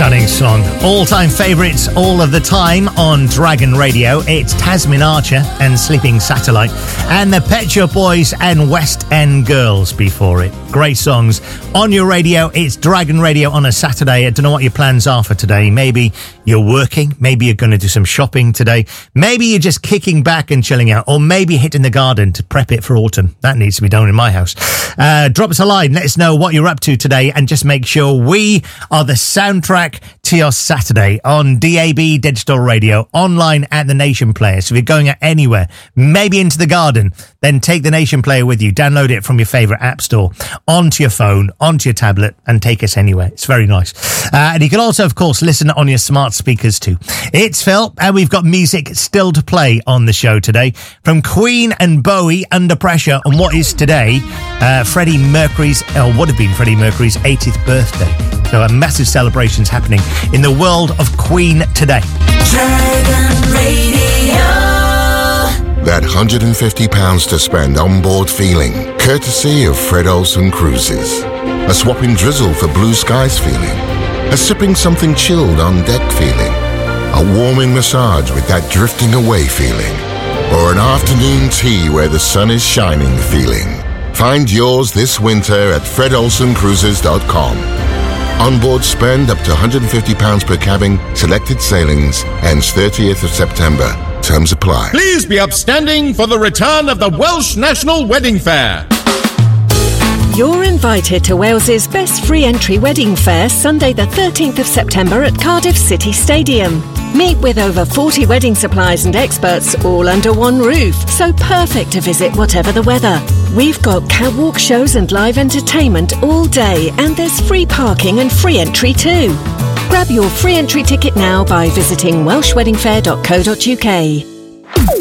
Stunning song. All-time favourites all of the time on Dragon Radio. It's Tasmin Archer and Sleeping Satellite, and the Pet Shop Boys and West End Girls before it. Great songs on your radio. It's Dragon Radio on a Saturday. I don't know what your plans are for today. Maybe you're working. Maybe you're going to do some shopping today. Maybe you're just kicking back and chilling out, or maybe hitting the garden to prep it for autumn. That needs to be done in my house. Drop us a line. Let us know what you're up to today, and just make sure we are the soundtrack to your Saturday on DAB Digital Radio, online at the Nation Player. So if you're going out anywhere, maybe into the garden, then take the Nation Player with you. Download it from your favourite app store, onto your phone, onto your tablet, and take us anywhere. It's very nice. And you can also, of course, listen on your smart speakers too. It's Phil, and we've got music still to play on the show today. From Queen and Bowie, Under Pressure, and what is today Freddie Mercury's, or would have been Freddie Mercury's 80th birthday. So a massive celebrations happening in the world of Queen today. Dragon Radio. That £150 to spend on board feeling, courtesy of Fred Olsen Cruises. A swapping drizzle for blue skies feeling. A sipping something chilled on deck feeling. A warming massage with that drifting away feeling. Or an afternoon tea where the sun is shining feeling. Find yours this winter at fredolsencruises.com. Onboard spend up to £150 per cabin, selected sailings, ends 30th of September. Terms apply. Please be upstanding for the return of the Welsh National Wedding Fair. You're invited to Wales's best free entry wedding fair Sunday the 13th of September at Cardiff City Stadium. Meet with over 40 wedding suppliers and experts all under one roof, so perfect to visit whatever the weather. We've got catwalk shows and live entertainment all day, and there's free parking and free entry too. Grab your free entry ticket now by visiting welshweddingfair.co.uk.